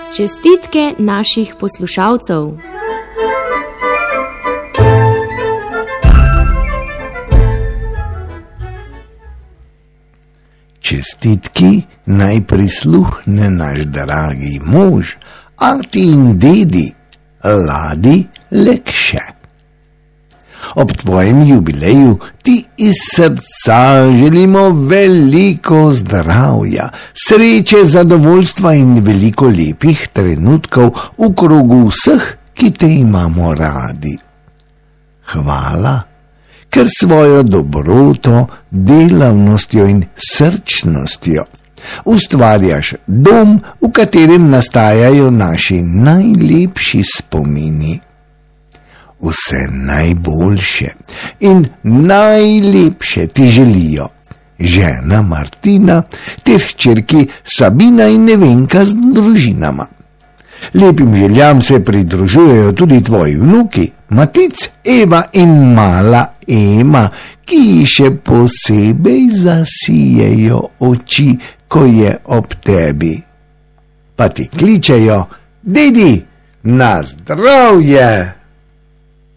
Čestitke naših poslušalcev. Čestitki naj prisluhne naš dragi mož, ati in dedi, Ladi Lekše. Ob tvojem jubileju ti iz srca želimo veliko zdravja, sreče, zadovoljstva in veliko lepih trenutkov v krogu vseh, ki te imamo radi. Hvala, ker svojo dobroto, delavnostjo in srčnostjo ustvarjaš dom, v katerem nastajajo naši najlepši spomini. Vse najboljše in najlepše ti želijo žena Martina ter hčerki Sabina in Nevenka z družinama. Lepim željam se pridružujejo tudi tvoji vnuki Matic, Eva in mala Ema, ki še posebej zasijejo oči, ko je ob tebi. Pa ti kličejo: dedi, na zdravje!